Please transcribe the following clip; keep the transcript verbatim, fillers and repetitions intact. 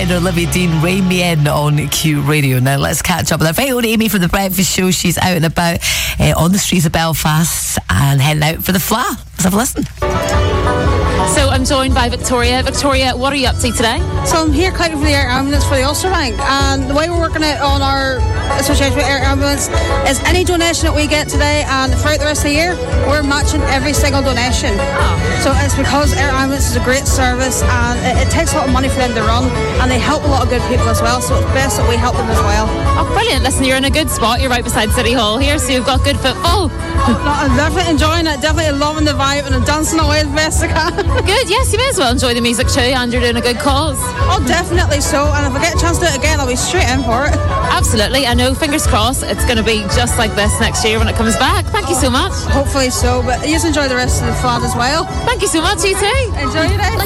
Jen, Olivia Dean, Rain Me In on Q Radio. Now let's catch up with our very own Amy from The Breakfast Show. She's out and about uh, on the streets of Belfast and heading out for the F L A. Let's have a listen. So I'm joined by Victoria. Victoria, what are you up to today? So I'm here collecting for the Air Ambulance for the Ulster Bank, and the way we're working it on our association with Air Ambulance is any donation that we get today and throughout the rest of the year, we're matching every single donation. Oh. So it's because Air Ambulance is a great service and it, it takes a lot of money for them to run, and they help a lot of good people as well, so it's best that we help them as well. Oh, brilliant. Listen, you're in a good spot. You're right beside City Hall here, so you've got good football. No, I'm definitely enjoying it, definitely loving the vibe, and I'm dancing away as best I can. Good, yes, you may as well enjoy the music too, and you're doing a good cause. Oh, definitely so, and if I get a chance to do it again, I'll be straight in for it. Absolutely. I know, fingers crossed, it's going to be just like this next year when it comes back. Thank you so much. Hopefully so, but you just enjoy the rest of the fun as well. Thank you so much, you too. Enjoy your day.